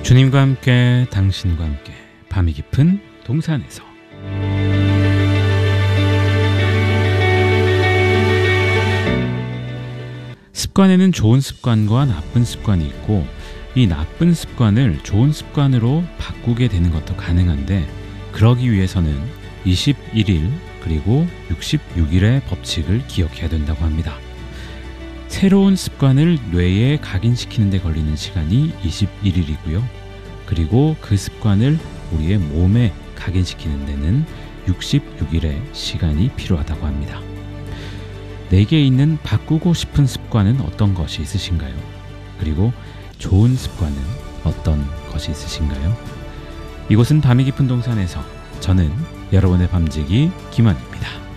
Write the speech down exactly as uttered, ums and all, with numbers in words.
주님과 함께 당신과 함께 밤이 깊은 동산에서 습관에는 좋은 습관과 나쁜 습관이 있고 이 나쁜 습관을 좋은 습관으로 바꾸게 되는 것도 가능한데 그러기 위해서는 이십일 일 그리고 육십육 일의 법칙을 기억해야 된다고 합니다. 새로운 습관을 뇌에 각인시키는 데 걸리는 시간이 이십일 일이고요. 그리고 그 습관을 우리의 몸에 각인시키는 데는 육십육 일의 시간이 필요하다고 합니다. 내게 있는 바꾸고 싶은 습관은 어떤 것이 있으신가요? 그리고 좋은 습관은 어떤 것이 있으신가요? 이곳은 밤이 깊은 동산에서 저는 여러분의 밤지기 김원입니다.